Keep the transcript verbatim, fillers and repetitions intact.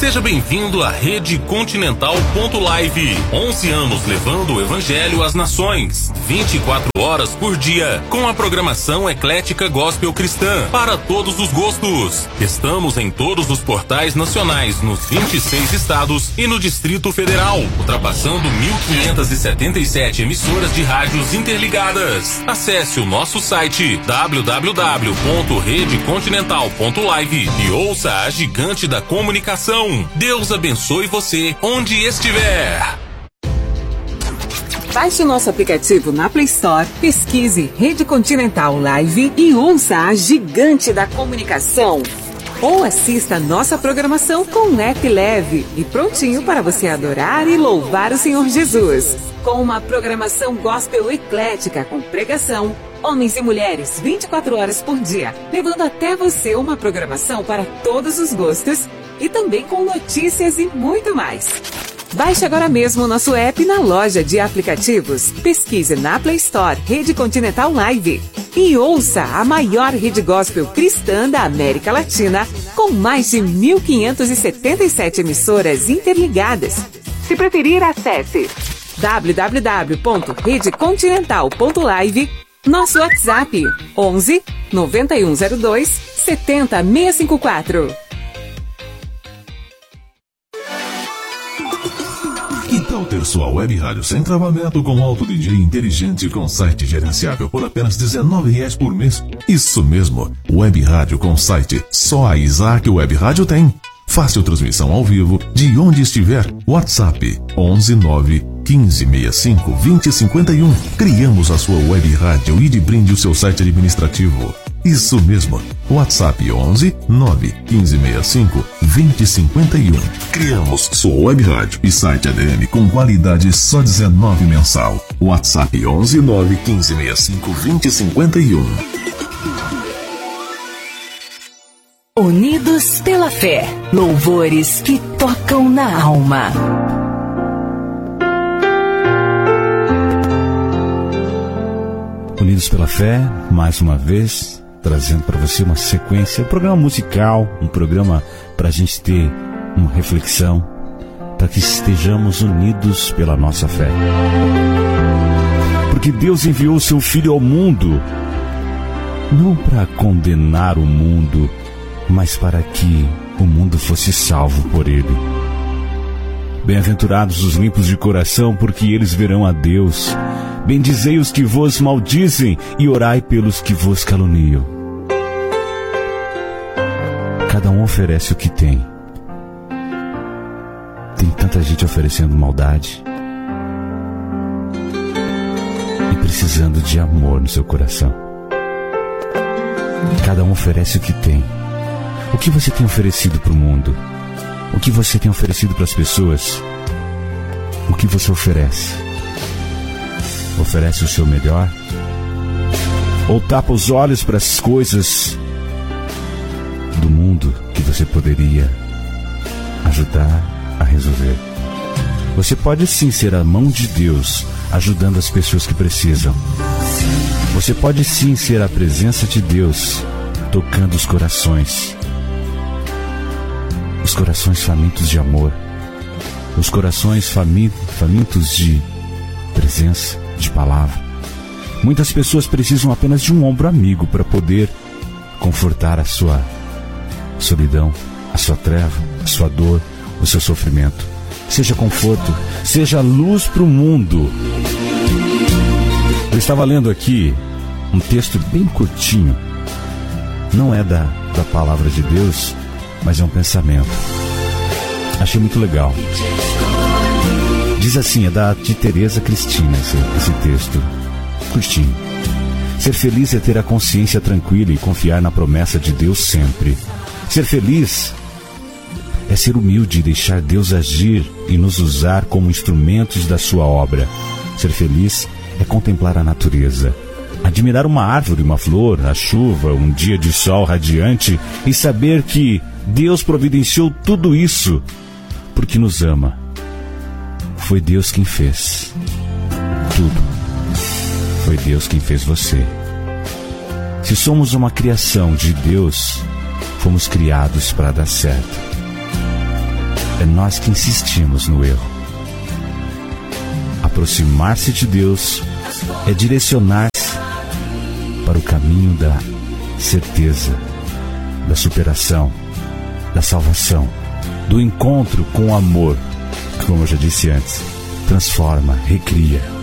Seja bem-vindo à Rede Continental ponto live. onze anos levando o Evangelho às nações. vinte e quatro horas por dia, com a programação eclética gospel cristã para todos os gostos. Estamos em todos os portais nacionais nos vinte e seis estados e no Distrito Federal, ultrapassando mil quinhentas e setenta e sete emissoras de rádios interligadas. Acesse o nosso site w w w ponto rede continental ponto live e ouça a gigante da comunicação. Deus abençoe você onde estiver. Baixe o nosso aplicativo na Play Store, pesquise Rede Continental Live e ouça a gigante da comunicação. Ou assista a nossa programação com um app leve e prontinho para você adorar e louvar o Senhor Jesus. Com uma programação gospel eclética com pregação, homens e mulheres vinte e quatro horas por dia, levando até você uma programação para todos os gostos e também com notícias e muito mais. Baixe agora mesmo o nosso app na loja de aplicativos. Pesquise na Play Store Rede Continental Live e ouça a maior rede gospel cristã da América Latina, com mais de mil quinhentas e setenta e sete emissoras interligadas. Se preferir, acesse w w w ponto rede continental ponto live, nosso WhatsApp onze, noventa e um zero dois, setenta, seiscentos e cinquenta e quatro. Que tal ter sua web rádio sem travamento com alto D J inteligente com site gerenciável por apenas dezenove reais por mês? Isso mesmo, web rádio com site. Só a Isaac Web Rádio tem. Fácil transmissão ao vivo de onde estiver. WhatsApp onze nove quinze sessenta e cinco vinte cinquenta e um. Criamos a sua web rádio e de brinde o seu site administrativo. Isso mesmo, WhatsApp onze nove quinze sessenta e cinco vinte cinquenta e um. Criamos sua web rádio e site A D M com qualidade só dezenove mensal. WhatsApp onze nove quinze sessenta e cinco vinte cinquenta e um. Unidos pela fé, louvores que tocam na alma. Unidos pela fé, mais uma vez, trazendo para você uma sequência, um programa musical, um programa para a gente ter uma reflexão, para que estejamos unidos pela nossa fé. Porque Deus enviou o seu Filho ao mundo, não para condenar o mundo, mas para que o mundo fosse salvo por ele. Bem-aventurados os limpos de coração, porque eles verão a Deus. Bendizei os que vos maldizem e orai pelos que vos caluniam. Cada um oferece o que tem. Tem tanta gente oferecendo maldade e precisando de amor no seu coração. Cada um oferece o que tem. O que você tem oferecido para o mundo? O que você tem oferecido para as pessoas? O que você oferece? Oferece o seu melhor? Ou tapa os olhos para as coisas do mundo que você poderia ajudar a resolver? Você pode sim ser a mão de Deus ajudando as pessoas que precisam. Você pode sim ser a presença de Deus tocando os corações. Os corações famintos de amor. Os corações famintos de presença, de palavra. Muitas pessoas precisam apenas de um ombro amigo para poder confortar a sua solidão, a sua treva, a sua dor, o seu sofrimento. Seja conforto, seja luz para o mundo. Eu estava lendo aqui um texto bem curtinho. Não é da, da palavra de Deus, mas é um pensamento. Achei muito legal. Diz assim, é da de Teresa Cristina esse, esse texto. Curtinho. Ser feliz é ter a consciência tranquila e confiar na promessa de Deus sempre. Ser feliz é ser humilde e deixar Deus agir e nos usar como instrumentos da sua obra. Ser feliz é contemplar a natureza, admirar uma árvore, uma flor, a chuva, um dia de sol radiante e saber que Deus providenciou tudo isso porque nos ama. Foi Deus quem fez tudo. Foi Deus quem fez você. Se somos uma criação de Deus, fomos criados para dar certo. É nós que insistimos no erro. Aproximar-se de Deus é direcionar-se para o caminho da certeza, da superação, da salvação, do encontro com o amor, que, como eu já disse antes, transforma, recria,